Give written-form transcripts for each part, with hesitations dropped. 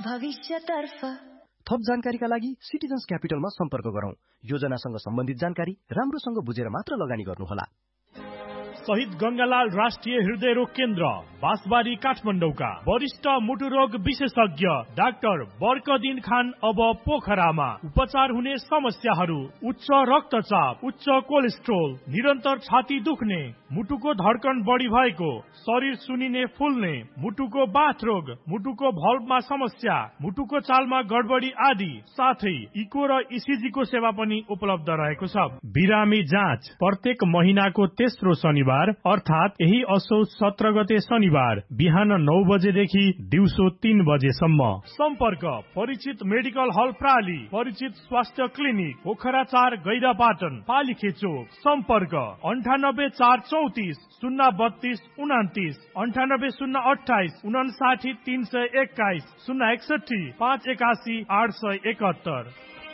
भविष्यतर्फ। थप जानकारीका लागि सिटिजन्स क्यापिटलमा सम्पर्क गरौं। योजनासँग सम्बन्धित जानकारी राम्रोसँग बुझेर मात्र लगानी गर्नुहोला। शहीद गंगालाल राष्ट्रिय हृदय रोग केन्द्र बाँसबारी काठमाडौँका वरिष्ठ मुटु रोग विशेषज्ञ डाक्टर बर्कदिन खान अब पोखरामा। उपचार हुने समस्याहरू उच्च रक्तचाप, उच्च कोलेस्ट्रोल, निरन्तर छाती दुख्ने, मुटुको धड्कन बढी भएको, शरीर सुनिने फुल्ने, मुटुको बाथ रोग, मुटुको भल्भमा समस्या, मुटुको चालमा गडबडी आदि साथै इको र इसिजी को सेवा पनि उपलब्ध रहेको छ। बिरामी जाँच प्रत्येक महिनाको तेस्रो शनिबार अर्थात यही असोज 17 गते शनिबार बिहान 9 बजेदेखि दिउँसो 3 बजेसम्म। सम्पर्क परिचित मेडिकल हल प्राली, परिचित स्वास्थ्य क्लिनिक पोखरा 4 गैरापाटन पालिखे चोक। सम्पर्क 98 434 032 29 98 028 59 321 061 581 871।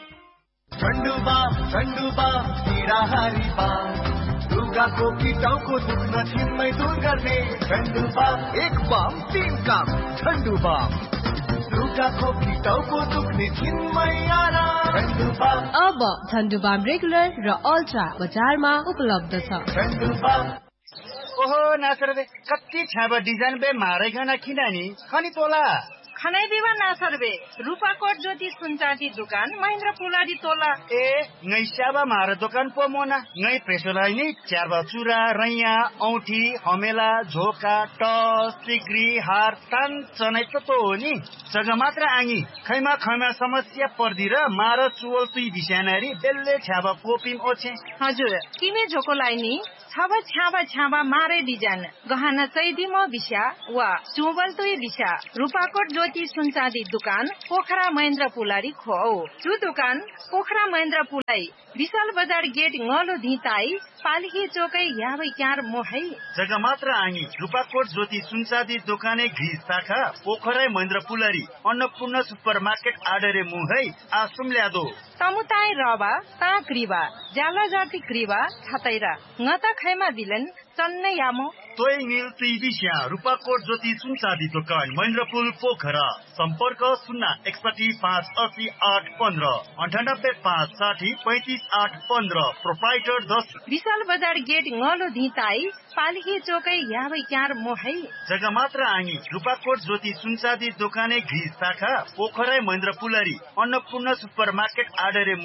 दुर्गाको कीटाउको दुख्न छिनमै दूर गर्ने झन्डुबाम, एक बाम तीन काम झन्डुबाम। दुर्गाको कीटाउको दुख्ने छिनमै आराम झन्डुबाम। अब झन्डुबाम रेगुलर र अल्ट्रा बजारमा उपलब्ध छ। झन्डुबाम। ओहो नासर बे कति छाबा डिजाइन बे मारेगना किनानी खनी तोला खनाई देवा नासर बे रूपाकोट ज्योति सुनचाँदी दुकान महेन्द्र पुलाडी तोला। ए ngै स्याबा मार दोकान पो मोना ngै प्रेसोलाई नि च्याबा चुरा रैया औठी हमेला झोका टस सिक्री हार तान चनै त हो नि जग्गा मात्र आङी खैमा समस्या पर्दी र मार चुवल तुई बिसानारी बेल्ले छ्याबा कोपिम ओछे। हजुर किमे झोकोलाई नि छाबा मारे डिजाइन गहना चैदी म बिस्या वा चुवल तुई बिस्या रूपाकोट ज्योति सुनचाँदी दुकान पोखरा महेन्द्र पुलाडी खो। जो दुकान पोखरा महेन्द्र पुलाई विशाल बजार गेट ngलो धिताई पालिखे चोकै याबै क्यार मोहै जग्गा मात्र आङी रूपाकोट ज्योति सुनचाँदी दोकाने घिस शाखा पोखरा महेन्द्र पुलाडी अन्नपूर्ण सुपर मार्केट आडरे मुहै आसुम ल्यादो समुदाय रवा ता क्रिवा जाला जाति क्रिवा छतैरा ngata खैमा बिलन चन्ने यामो तोय नील तिबिस्या रूपाकोट ज्योति सुनचाँदी दोकान महेन्द्रपुल पोखरा। सम्पर्क 061 580 815 98 560 35 815। प्रोप्राइटर 10 विशाल बजार गेट ngलो धिताई पालिखे चोकै याबै क्यार मोहै जग्गा मात्र आङी रूपाकोट ज्योति सुनचाँदी दोकाने घिस शाखा पोखरा महेन्द्र पुलाडी अन्नपूर्ण सुपर मार्केट आडरे